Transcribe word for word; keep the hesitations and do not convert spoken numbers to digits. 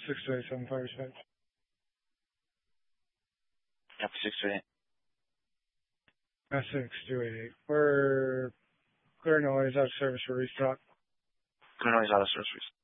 six two eight seven five respect. Copy six two eight. Uh, six two eight. We're clear noise out of service for restock. Clear noise out of service.